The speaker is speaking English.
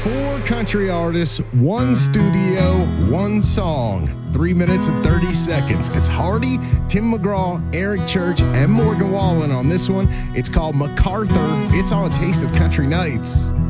4 country artists, 1 studio, 1 song. 3 minutes and 30 seconds. It's Hardy, Tim McGraw, Eric Church, and Morgan Wallen on this one. It's called MacArthur. It's on A Taste of Country Nights.